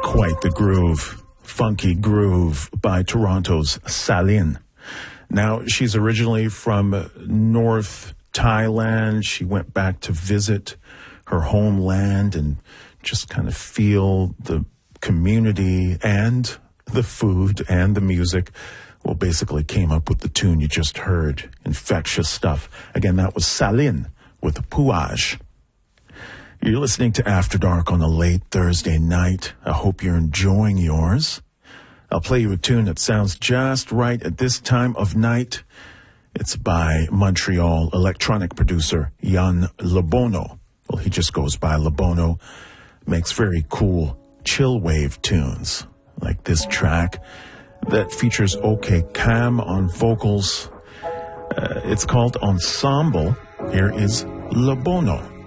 Quite the groove. Funky groove by Toronto's Salin. Now, she's originally from North Thailand. She went back to visit her homeland and just kind of feel the community and the food and the music. Well, basically came up with the tune you just heard. Infectious stuff. Again, that was Salin with Puaj. You're listening to After Dark on a late Thursday night. I hope you're enjoying yours. I'll play you a tune that sounds just right at this time of night. It's by Montreal electronic producer Jan Lebono. Well, he just goes by Lebono. Makes very cool chill wave tunes, like this track that features OK Cam on vocals. It's called Ensemble. Here is Lebono.